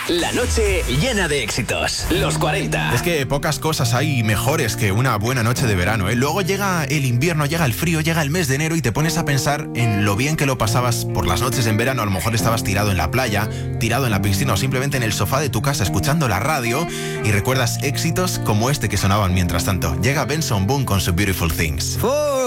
La noche llena de éxitos. Los 40. Es que pocas cosas hay mejores que una buena noche de verano, ¿eh? Luego llega el invierno, llega el frío, llega el mes de enero y te pones a pensar en lo bien que lo pasabas por las noches en verano. A lo mejor estabas tirado en la playa, tirado en la piscina o simplemente en el sofá de tu casa escuchando la radio y recuerdas éxitos como este que sonaban mientras tanto. Llega Benson Boone con su Beautiful Things.